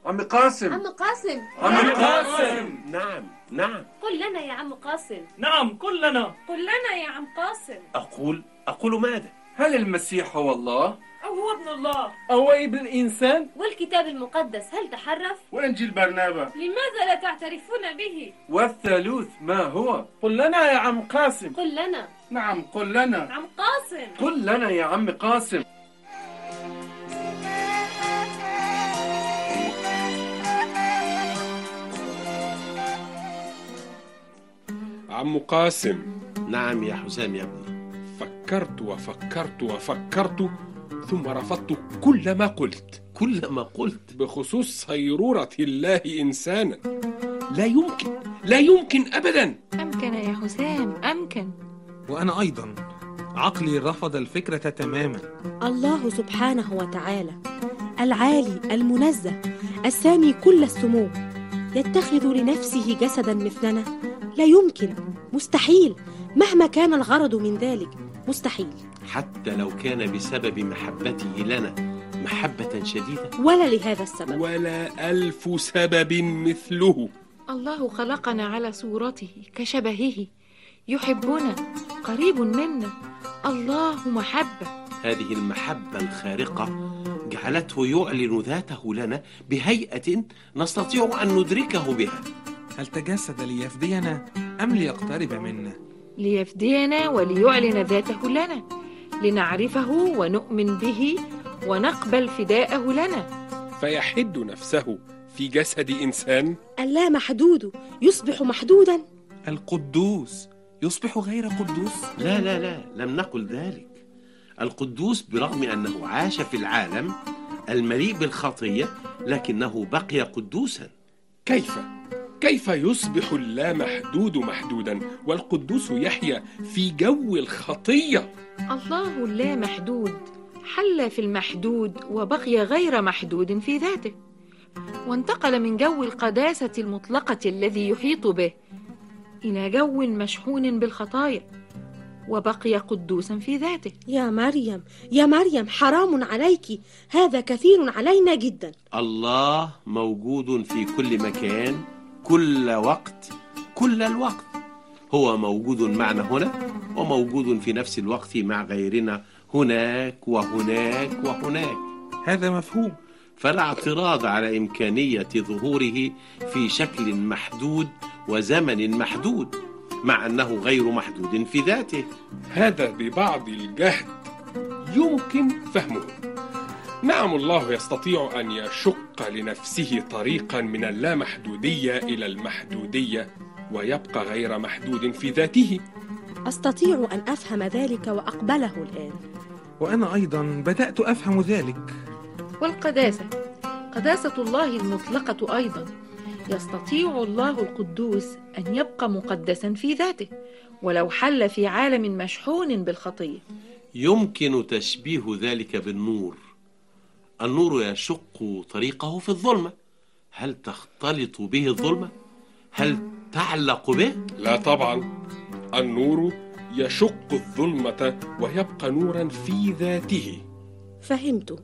عم قاسم. عم قاسم. عم قاسم. نعم. قل لنا يا عم قاسم. نعم قل لنا. قل لنا يا عم قاسم. أقول ماذا؟ هل المسيح هو الله؟ أو هو ابن الله؟ أو ابن الإنسان؟ والكتاب المقدس هل تحرف؟ وإنجيل برنابا لماذا لا تعترفون به؟ والثالوث ما هو؟ قل لنا يا عم قاسم. قل لنا. نعم قل لنا. عم قاسم. قل لنا يا عم قاسم. عم قاسم. نعم يا حسام يا ابني. فكرت وفكرت وفكرت ثم رفضت كل ما قلت بخصوص صيرورة الله إنسانا. لا يمكن أبدا. أمكن يا حسام، أمكن. وأنا أيضا عقلي رفض الفكرة تماما. الله سبحانه وتعالى العالي المنزه السامي كل السمو يتخذ لنفسه جسدا مثلنا؟ لا يمكن، مستحيل، مهما كان الغرض من ذلك مستحيل. حتى لو كان بسبب محبته لنا محبة شديدة؟ ولا لهذا السبب، ولا 1000 سبب مثله. الله خلقنا على صورته كشبهه، يحبنا، قريب منا، الله محبة. هذه المحبة الخارقة جعلته يعلن ذاته لنا بهيئة نستطيع أن ندركه بها. هل تجسد ليفدينا أم ليقترب منا؟ ليفدينا وليعلن ذاته لنا، لنعرفه ونؤمن به ونقبل فداءه لنا. فيحد نفسه في جسد إنسان. اللامحدود يصبح محدودا. القدوس يصبح غير قدوس. لا، لم نقل ذلك. القدوس برغم أنه عاش في العالم المليء بالخطية لكنه بقي قدوسا. كيف يصبح اللامحدود محدودا والقدوس يحيا في جو الخطية؟ الله اللامحدود حل في المحدود وبقي غير محدود في ذاته، وانتقل من جو القداسة المطلقة الذي يحيط به إلى جو مشحون بالخطايا وبقي قدوسا في ذاته. يا مريم حرام عليك، هذا كثير علينا جدا. الله موجود في كل مكان، كل وقت، كل الوقت. هو موجود معنا هنا وموجود في نفس الوقت مع غيرنا هناك وهناك وهناك. هذا مفهوم. فلا اعتراض على إمكانية ظهوره في شكل محدود وزمن محدود، مع أنه غير محدود في ذاته. هذا ببعض الجهد يمكن فهمه. نعم، الله يستطيع أن يشق لنفسه طريقا من اللامحدودية إلى المحدودية ويبقى غير محدود في ذاته. أستطيع أن أفهم ذلك وأقبله الآن. وأنا أيضا بدأت أفهم ذلك. والقداسة، قداسة الله المطلقة أيضا، يستطيع الله القدوس أن يبقى مقدسا في ذاته ولو حل في عالم مشحون بالخطية. يمكن تشبيه ذلك بالنور. النور يشق طريقه في الظلمة. هل تختلط به الظلمة؟ هل تعلق به؟ لا طبعا، النور يشق الظلمة ويبقى نورا في ذاته. فهمت.